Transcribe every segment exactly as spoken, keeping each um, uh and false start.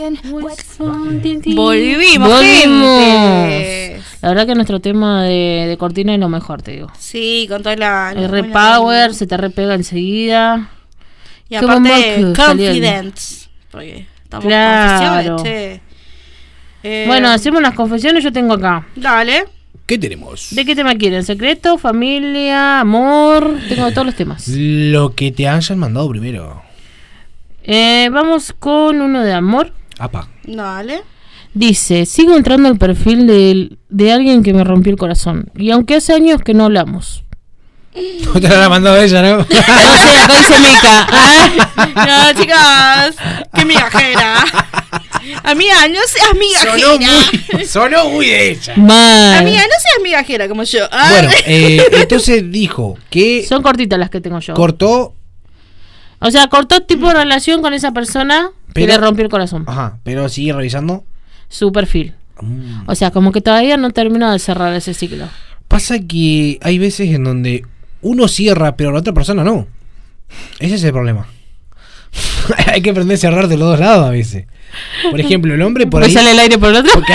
Volvimos, Volvimos. gente. La verdad que nuestro tema de, de cortina es lo mejor, te digo. Sí, con toda la... El repower, se te repega enseguida. Y Qué aparte, buen mock salió. confidence. Porque estamos Claro. confesiones, che. Eh, Bueno, hacemos unas confesiones, yo tengo acá. Dale. ¿Qué tenemos? ¿De qué tema quieren? ¿Secreto? ¿Familia? ¿Amor? Tengo de todos los temas. Lo que te hayan mandado primero. Eh, vamos con uno de amor. Apa. Dale. Dice, sigo entrando al perfil de, de alguien que me rompió el corazón. Y aunque hace años que no hablamos. No te la ha mandado ella, ¿no? No sé, acá dice Mica. Ah, No, chicas. Qué migajera. Amiga, no seas Sonó migajera. muy, sonó muy de ella. mal. Amiga, no seas migajera como yo. Ah. Bueno, eh, entonces dijo que Son cortitas las que tengo yo. cortó. O sea, cortó tipo relación con esa persona que Pero- le rompió el corazón. Ajá, pero sigue revisando. Su perfil. Mm. O sea, como que todavía no terminó de cerrar ese ciclo. Pasa que hay veces en donde uno cierra, pero la otra persona no. Ese es el problema. Hay que aprender a cerrar de los dos lados a veces. Por ejemplo, el hombre por ¿Me ahí. sale el aire por el otro? Porque-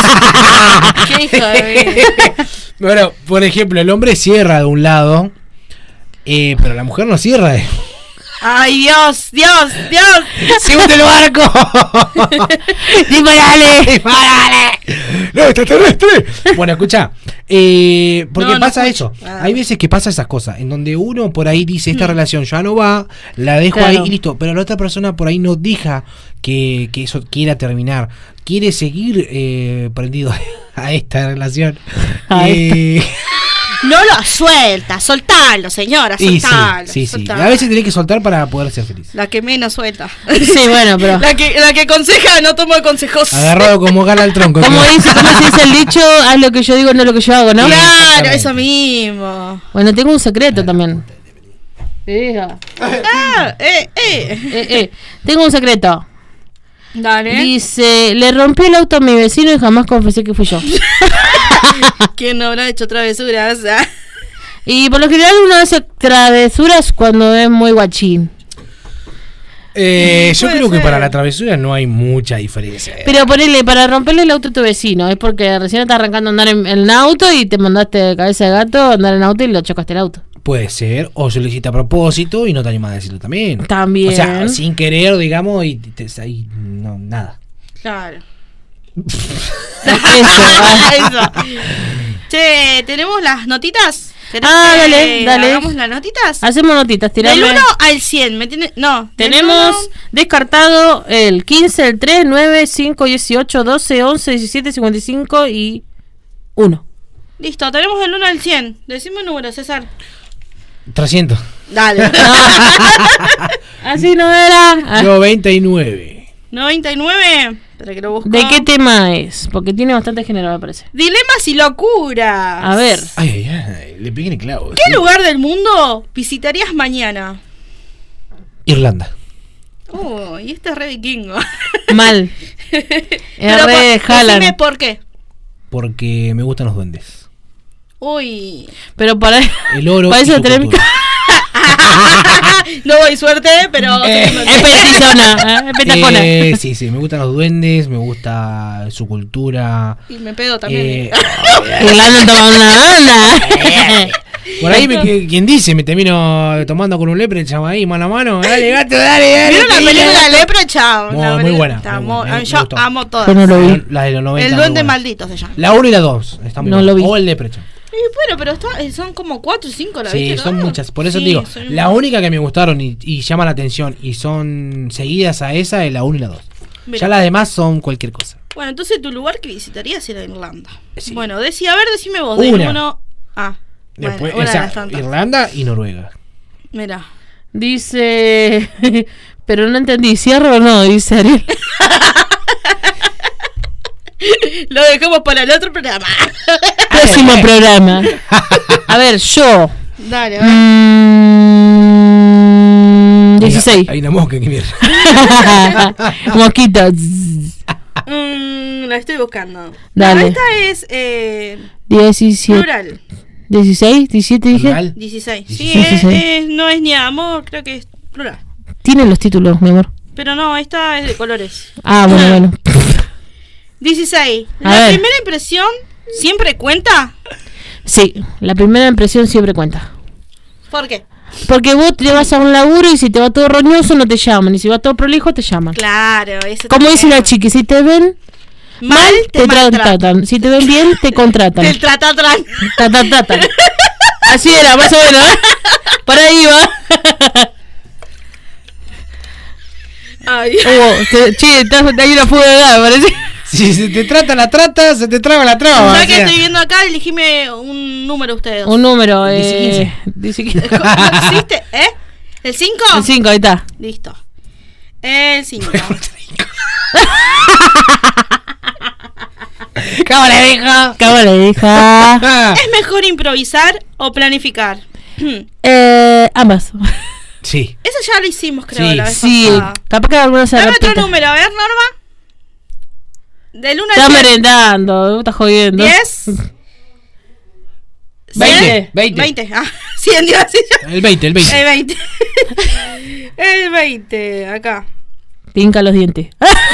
Qué hijo de... Bueno, por ejemplo, el hombre cierra de un lado, eh, pero la mujer no cierra. De... Ay, Dios, Dios, Dios. ¡Se hunde el barco! ¡Disparale! ¡Disparale! ¡No, extraterrestre! Bueno, escucha, eh, porque No, no pasa escucho. eso. Ah. Hay veces que pasa esas cosas, en donde uno por ahí dice, esta Mm. relación ya no va, la dejo Claro. ahí y listo. Pero la otra persona por ahí no deja que, que eso quiera terminar. Quiere seguir eh, prendido a esta relación. A Eh, No lo suelta, soltalo, señora, y sí, soltalo. sí, sí. soltalo. A veces tenés que soltar para poder ser feliz. La que menos suelta. Sí, bueno, pero... La que, la que aconseja no toma consejos. Agarrado como gala al tronco. ¿Cómo claro. dice, cómo se dice el dicho? Haz lo que yo digo, no lo que yo hago, ¿no? Claro, Exactamente. eso mismo. Bueno, tengo un secreto también. Hija. Ah, eh, eh. Eh, eh. Tengo un secreto. Dale. Dice, le rompí el auto a mi vecino y jamás confesé que fui yo. ¿Quién no habrá hecho travesuras? Ah. Y por lo general uno hace travesuras cuando es muy guachín. Eh, yo Puede creo que ser. para la travesura no hay mucha diferencia. Pero ponele, para romperle el auto a tu vecino, es porque recién estás arrancando a andar en, en auto y te mandaste de cabeza de gato a andar en auto y lo chocaste el auto. Puede ser, o se lo hiciste a propósito y no te animás a decirlo también. También. O sea, sin querer, digamos, y te, te- ahí no, nada. Claro. Eso, ah. Eso. Che, ¿tenemos las notitas? ¿Querés Ah, que dale, dale. ¿Hagamos las notitas? Hacemos notitas, tirame. Del uno al cien. ¿Me tiene? No. del Tenemos uno- descartado el quince, el tres, nueve, cinco, dieciocho, doce, once, diecisiete, cincuenta y cinco y uno. Listo, tenemos del uno al cien. Decime un número, César. trescientos. Dale. Así no era. Ah, noventa y nueve. noventa y nueve. Espera que lo busco. ¿de qué tema es? Porque tiene bastante género, me parece. Dilemas y locuras. A ver. Ay, ay, ay, le pegué en el clavo. ¿Qué lugar del mundo visitarías mañana? Irlanda. Oh, y este es re vikingo. Mal. Pero R. por- Haaland. decime por qué. Porque me gustan los duendes. Uy. Pero para, El oro para y eso su tenés cultura. No doy suerte, pero... Eh, es petizona, ¿eh? Es petacona. Eh, sí, sí, me gustan los duendes, me gusta su cultura. Y me pedo también. Eh, Irlanda toma una onda. por ahí, me, que- quien dice, me termino tomando con un lepre, chamo ahí, mano a mano. Dale, gato, dale, dale. ¿Vieron la pedile, película gato. Lepre, chao? Muy- La muy película buena, está muy muy- buena, me- Yo me gustó. amo todas. Yo no lo vi. La de los noventa. El muy duende buena. maldito se llama. La uno y la dos. Está muy No buena. lo vi. O el lepre, chamo. Y bueno, pero está- eh, son como cuatro o cinco, ¿la Sí, viste? son todas? muchas. Por eso Sí, te digo, son- la única que me gustaron y, y llama la atención y son seguidas a esa es la uno y la dos. Mira. Ya las demás son cualquier cosa. Bueno, entonces tu lugar que visitarías era Irlanda. Sí. Bueno, decí, a ver, decime vos. Del Una. uno... Ah, Después, bueno, una o sea, de las tantas. Irlanda y Noruega. Mira. Dice, pero no entendí, ¿cierro o no? Dice Ariel. Lo dejamos para el otro programa. Próximo programa. A ver, yo. Dale, a ver. Mm, dieciséis. Hay una mosca que mierda. Mosquito. Mm, la estoy buscando. Dale. No, esta es eh, diecisiete. plural. dieciséis, diecisiete dije. Plural. dieciséis. Sí, dieciséis. es- es- no es ni amor, creo que es plural. Tienen los títulos, mi amor. Pero no, esta es de colores. Ah, bueno, bueno. dieciséis. A ¿La ver. primera impresión siempre cuenta? Sí, la primera impresión siempre cuenta. ¿Por qué? Porque vos te vas a un laburo y si te va todo roñoso no te llaman. Y si va todo prolijo te llaman. Claro, eso Como dice también. la chiqui, si te ven Mal, mal, te te, maltratan. tratan. Si te ven bien, te contratan. Del tratatran. Ta, ta, ta, ta. Así era, más o menos, ¿eh? Por ahí va. Ay. Hugo, te- che, estás- hay una fuga de edad, parece. Si se te trata la trata, se te traba la traba. Ya o que sea. estoy viendo acá, elegime un número ustedes. Un número, Dice eh. Dice quince. ¿No existe? ¿Eh? ¿El cinco? El cinco, ahí está. Listo. El cinco. ¿Cómo le dijo? ¿Cómo le dijo? ¿Es mejor improvisar o planificar? Eh, ambas. Sí. Eso ya lo hicimos, creo, Sí, la vez Sí, pasada. capaz que algunos se Dame otro repiten. número, a ver, Norma. Del uno Está al diez. merendando, vos estás jodiendo. diez. veinte, veinte. veinte. Ah, cien, digo así yo. El veinte, el veinte. El veinte. El veinte, acá. Pinca los dientes.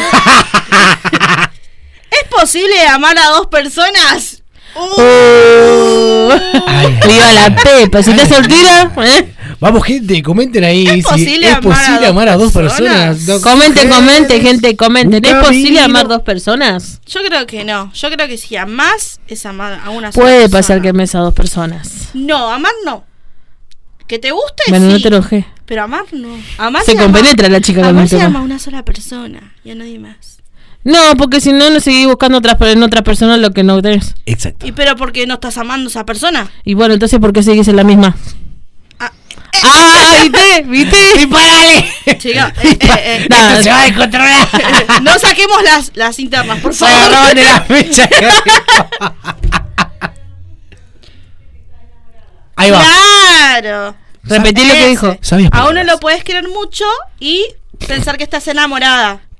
¿Es posible amar a dos personas? Uh. Uh, Ay, Viva la Pepa, si estás soltera, ¿eh? Vamos, gente, comenten ahí. ¿Es si posible es amar posible a amar a dos dos personas. personas? Dos Comenten, mujeres, comenten, gente, comenten. un ¿Es posible camino. amar dos personas? Yo creo que no. Yo creo que si amás es amar a una sola Puede persona. pasar que ames a dos personas. No, amar no. Que te guste, Bueno, sí. no te enojé. Pero amar no. Amar Se ama- compenetra la chica con Amar el se tema. ama a una sola persona y a nadie más. No, porque si no, no seguís buscando otras, en otras personas lo que no tenés. Exacto. ¿Y pero por qué no estás amando a esa persona? Y bueno, entonces, ¿por qué seguís en la misma? Ah, ¡Ah! ¿Viste? ¿Viste? ¡Disparale! chica, eh, eh, eh, Nada. Esto se va a descontrolar. no saquemos las, las internas, por Se favor. agarraban de la fecha. Ahí va. Claro. Repetí lo que Ese. dijo. Sabias A uno palabras. lo puedes querer mucho y pensar que estás enamorada.